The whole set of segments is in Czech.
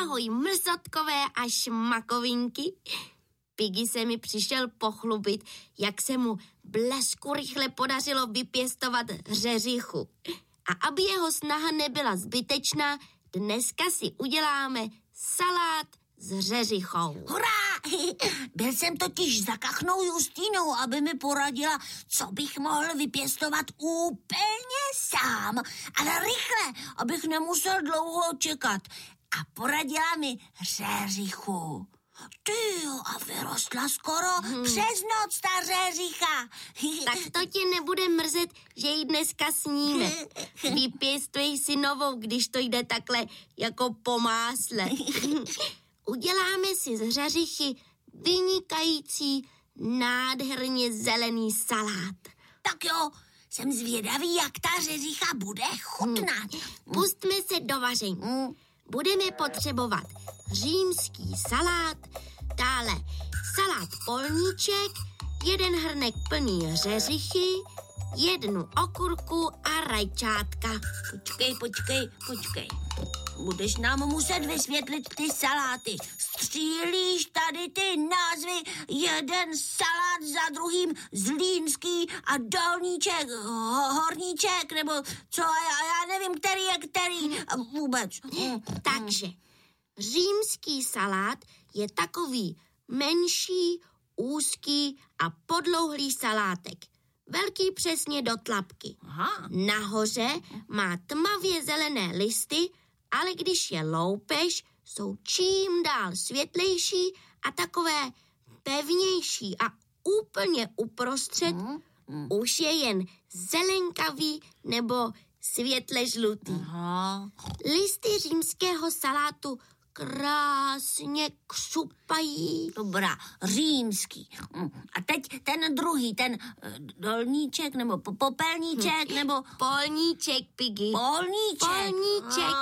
Ahoj, mrzotkové a šmakovinky. Piggy se mi přišel pochlubit, jak se mu blesku rychle podařilo vypěstovat řeřichu. A aby jeho snaha nebyla zbytečná, dneska si uděláme salát s řeřichou. Hurá! Byl jsem totiž za kachnou Justínou, aby mi poradila, co bych mohl vypěstovat úplně sám, ale rychle, abych nemusel dlouho čekat. A poradila mi řeřichu. Tyjo, a vyrostla skoro přes noc ta řeřicha. Tak to tě nebude mrzet, že ji dneska sníme. Vypěstuj si novou, když to jde takhle jako po másle. Uděláme si z řeřichy vynikající, nádherně zelený salát. Tak jo, jsem zvědavý, jak ta řeřicha bude chutnat. Pustme se do vaření. Budeme potřebovat římský salát, dále salát polníček, 1 hrnek plný řeřichy, 1 okurku a rajčátka. Počkej. Budeš nám muset vysvětlit ty saláty. Střílíš tady ty názvy, jeden salát za druhým, Zlínský a Dolníček, Horníček, nebo co, já nevím, který je který vůbec. Takže římský salát je takový menší, úzký a podlouhlý salátek. Velký přesně do tlapky. Aha. Nahoře má tmavě zelené listy, ale když je loupeš, jsou čím dál světlejší a takové pevnější a úplně uprostřed už je jen zelenkavý nebo světle žlutý. Aha. Listy římského salátu krásně křupají. Dobrá, římský. A teď ten druhý, ten Dolníček nebo Popelníček nebo... Polníček, Piggy. Polníček.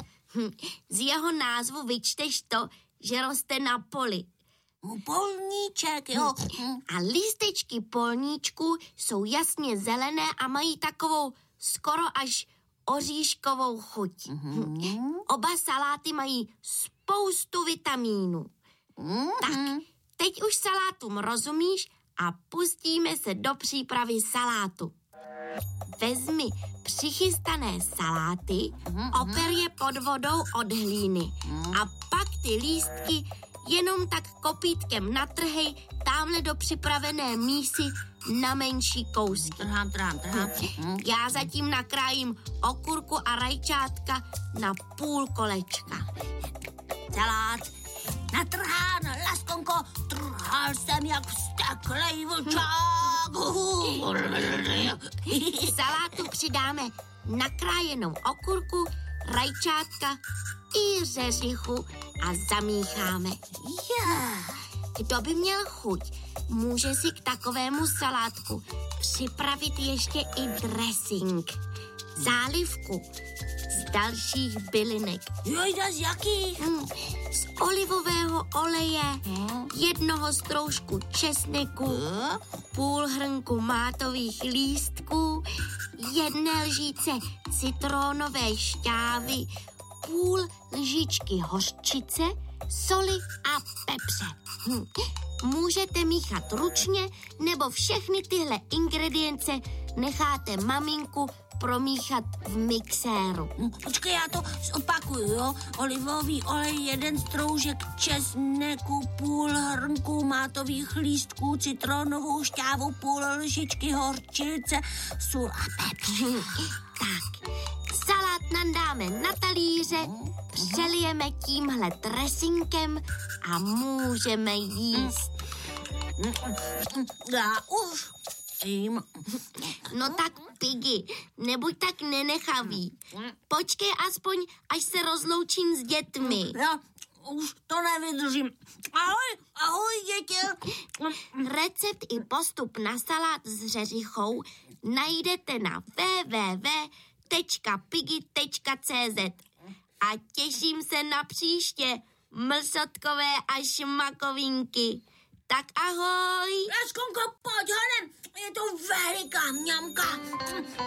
Z jeho názvu vyčteš to, že roste na poli. Polníček, jo. A lístečky polníčku jsou jasně zelené a mají takovou skoro až oříškovou chuť. Oba saláty mají spoustu vitamínů. Tak, teď už salátům rozumíš a pustíme se do přípravy salátu. Vezmi přichystané saláty, oper je pod vodou od hlíny a pak ty lístky jenom tak kopítkem natrhej tamhle do připravené mísy na menší kousky. Trhám. Já zatím nakrájím okurku a rajčátka na půl kolečka. Salát natrhán, laskonko, trhal jsem jak vzteklej vlčák. K salátu přidáme nakrájenou okurku, rajčátka i řeřichu a zamícháme. Kdo by měl chuť, může si k takovému salátku připravit ještě i dressing, zálivku z dalších bylinek. Jojda, z jakých? Z olivového oleje, 1 stroužku česneku, půl hrnku mátových lístků, 1 lžíce citronové šťávy, půl lžičky hořčice, soli a pepře. Můžete míchat ručně, nebo všechny tyhle ingredience necháte maminku promíchat v mixéru. Počkej, já to opakuju, jo. Olivový olej, 1 stroužek česneku, půl hrnku mátových lístků, citronovou šťávu, půl lžičky hořčice, sůl a pepř. Tak, salát nadáme na talíře, přelijeme tímhle dressinkem a můžeme jíst. Já už jím. No tak, Piggy, nebuď tak nenechavý. Počkej aspoň, až se rozloučím s dětmi. Já už to nevydržím. Ahoj, děti. Recept i postup na salát s řeřichou najdete na www.piggy.cz a těším se na příště, mlsotkové a šmakovinky. Tak ahoj. Laskonko, pojď honem, je to veliká mňamka.